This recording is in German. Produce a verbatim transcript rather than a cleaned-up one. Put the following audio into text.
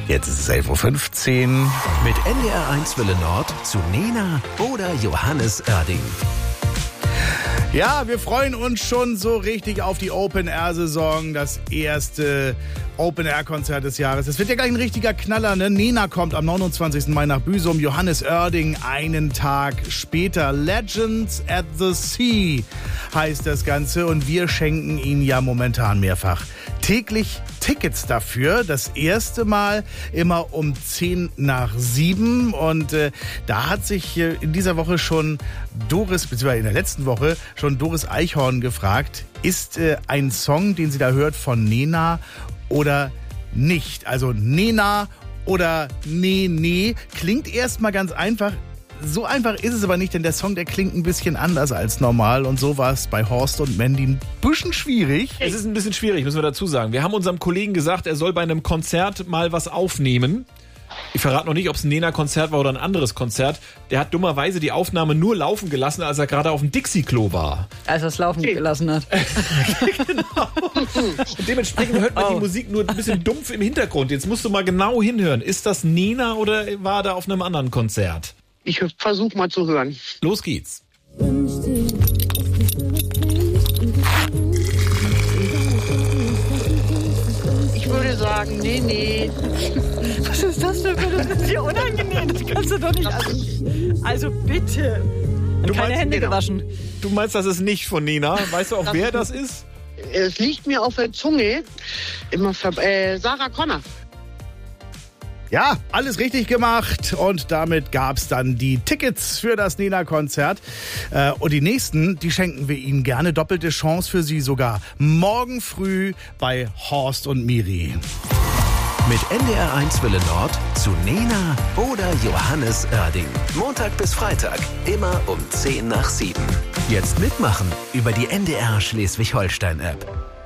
Jetzt ist es elf Uhr fünfzehn. Mit N D R eins Welle Nord zu Nena oder Johannes Oerding. Ja, wir freuen uns schon so richtig auf die Open-Air-Saison, das erste Open-Air-Konzert des Jahres. Es wird ja gleich ein richtiger Knaller, ne? Nena kommt am neunundzwanzigsten Mai nach Büsum, Johannes Oerding einen Tag später. Legends at the Sea heißt das Ganze und wir schenken Ihnen ja momentan mehrfach täglich Tickets dafür. Das erste Mal immer um zehn nach sieben und äh, da hat sich äh, in dieser Woche schon Doris, beziehungsweise in der letzten Woche schon Doris Eichhorn gefragt, ist äh, ein Song, den sie da hört, von Nena oder nicht? Also Nena oder Nee, nee. Klingt erstmal ganz einfach. So einfach ist es aber nicht, denn der Song, der klingt ein bisschen anders als normal. Und so war es bei Horst und Mandy ein bisschen schwierig. Es ist ein bisschen schwierig, müssen wir dazu sagen. Wir haben unserem Kollegen gesagt, er soll bei einem Konzert mal was aufnehmen. Ich verrate noch nicht, ob es ein Nena-Konzert war oder ein anderes Konzert. Der hat dummerweise die Aufnahme nur laufen gelassen, als er gerade auf dem Dixie-Klo war. Als er es laufen gelassen hat. Genau. Und dementsprechend hört man oh. die Musik nur ein bisschen dumpf im Hintergrund. Jetzt musst du mal genau hinhören. Ist das Nena oder war er auf einem anderen Konzert? Ich versuche mal zu hören. Los geht's. Ich würde sagen, nee, nee. Was ist das denn? Das ist dir unangenehm. Das kannst du doch nicht. Also, also bitte. Und keine Hände genau. gewaschen. Du meinst, das ist nicht von Nena? Weißt du auch, das wer das ist? Es liegt mir auf der Zunge. Immer ver- äh, Sarah Connor. Ja, alles richtig gemacht und damit gab's dann die Tickets für das Nena-Konzert. Äh, und die nächsten, die schenken wir Ihnen gerne. Doppelte Chance für Sie sogar morgen früh bei Horst und Miri. Mit N D R eins Welle Nord zu Nena oder Johannes Oerding. Montag bis Freitag, immer um zehn nach sieben. Jetzt mitmachen über die N D R Schleswig-Holstein-App.